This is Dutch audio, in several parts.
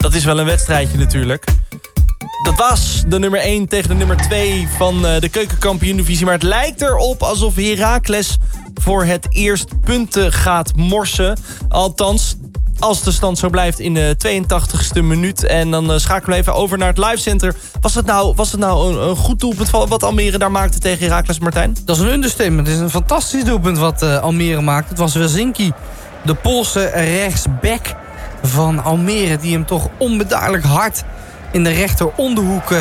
Dat is wel een wedstrijdje natuurlijk. Dat was de nummer 1 tegen de nummer 2 van de keukenkampioen-divisie. Maar het lijkt erop alsof Heracles voor het eerst punten gaat morsen. Althans, als de stand zo blijft in de 82e minuut. En dan schakelen we even over naar het livecenter. Was het nou een goed doelpunt wat Almere daar maakte tegen Heracles, Martijn? Dat is een understatement. Het is een fantastisch doelpunt wat Almere maakt. Het was Wazinki, de Poolse rechtsback van Almere, die hem toch onbedaarlijk hard in de rechter onderhoek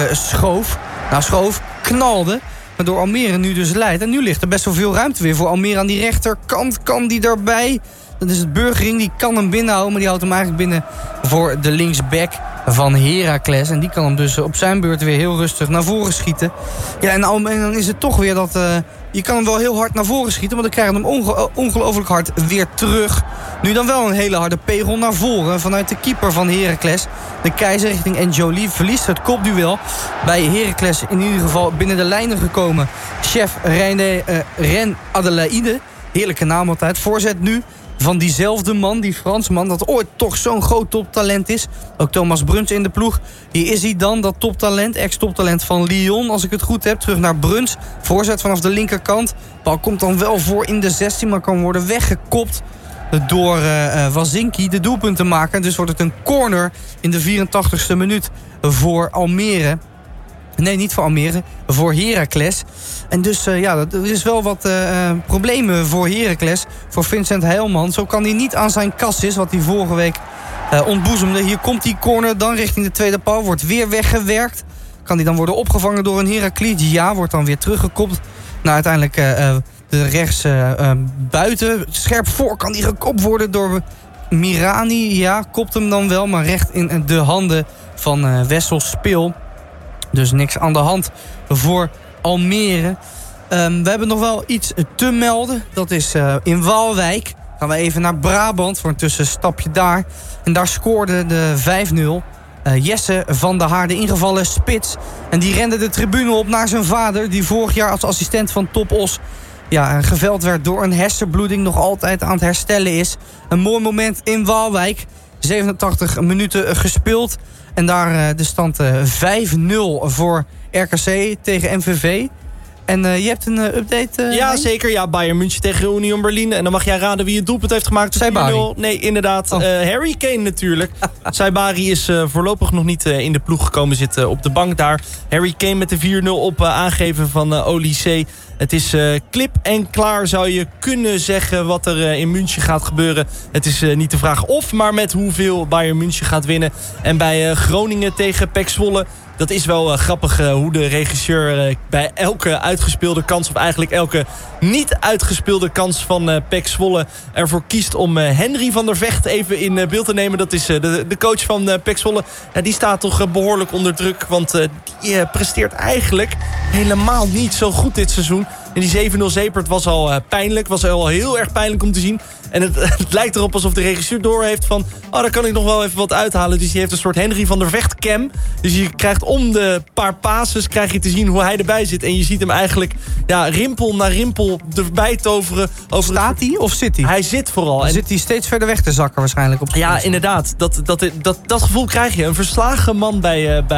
knalde. Waardoor Almere nu dus leidt. En nu ligt er best wel veel ruimte weer voor Almere aan die rechterkant. Kan die erbij? Dat is het Burgering, die kan hem binnenhouden. Maar die houdt hem eigenlijk binnen voor de linksback van Heracles. En die kan hem dus op zijn beurt weer heel rustig naar voren schieten. Ja, en dan is het toch weer dat je kan hem wel heel hard naar voren schieten, maar dan krijg je hem ongelooflijk hard weer terug. Nu dan wel een hele harde pegel naar voren vanuit de keeper van Heracles. De Keizer richting N'Joli verliest het kopduel. Bij Heracles in ieder geval binnen de lijnen gekomen. Chef Ren Adelaide. Heerlijke naam altijd. Voorzet nu van diezelfde man, die Fransman, dat ooit toch zo'n groot toptalent is. Ook Thomas Bruns in de ploeg. Hier is hij dan, dat toptalent, ex-toptalent van Lyon, als ik het goed heb. Terug naar Bruns. Voorzet vanaf de linkerkant. Bal komt dan wel voor in de 16, maar kan worden weggekopt door Wazinki, de doelpunt te maken. Dus wordt het een corner in de 84ste minuut voor Almere. Nee, niet voor Almere, voor Heracles. En dus er is wel wat problemen voor Heracles. Voor Vincent Heilman. Zo kan hij niet aan zijn Cassis, wat hij vorige week ontboezemde. Hier komt die corner dan richting de tweede paal. Wordt weer weggewerkt. Kan die dan worden opgevangen door een Heracles? Ja, wordt dan weer teruggekopt. Nou, uiteindelijk de rechts buiten. Scherp voor kan die gekopt worden door Mirani. Ja, kopt hem dan wel, maar recht in de handen van Wessel Spil. Dus niks aan de hand voor Almere. We hebben nog wel iets te melden. Dat is in Waalwijk. Gaan we even naar Brabant voor een tussenstapje daar. En daar scoorde de 5-0. Jesse van der Haar, de ingevallen spits. En die rende de tribune op naar zijn vader, die vorig jaar als assistent van Top Os geveld werd door een hersenbloeding, nog altijd aan het herstellen is. Een mooi moment in Waalwijk. 87 minuten gespeeld. En daar de stand 5-0 voor RKC tegen MVV. En je hebt een update? Ja, zeker. Ja, Bayern München tegen Union Berlin. En dan mag jij raden wie het doelpunt heeft gemaakt. Saibari. Nee, inderdaad. Harry Kane natuurlijk. Saibari is voorlopig nog niet in de ploeg gekomen, zit op de bank daar. Harry Kane met de 4-0 op aangeven van Olysee. Het is klip en klaar, zou je kunnen zeggen, wat er in München gaat gebeuren. Het is niet de vraag of, maar met hoeveel Bayern München gaat winnen. En bij Groningen tegen PEC Zwolle, dat is wel grappig hoe de regisseur bij elke uitgespeelde kans, of eigenlijk elke niet uitgespeelde kans van PEC Zwolle, ervoor kiest om Henry van der Vecht even in beeld te nemen. Dat is de coach van PEC Zwolle. Ja, die staat toch behoorlijk onder druk, want die presteert eigenlijk helemaal niet zo goed dit seizoen. En die 7-0 zepert was al pijnlijk. Was al heel erg pijnlijk om te zien. En het lijkt erop alsof de regisseur door heeft van, daar kan ik nog wel even wat uithalen. Dus die heeft een soort Henry van der Vecht cam. Dus je krijgt om de paar passes krijg je te zien hoe hij erbij zit. En je ziet hem eigenlijk rimpel na rimpel erbij toveren. Staat hij of zit hij? Hij zit vooral. Dan zit hij steeds verder weg te zakken waarschijnlijk. Op inderdaad. Dat gevoel krijg je. Een verslagen man bij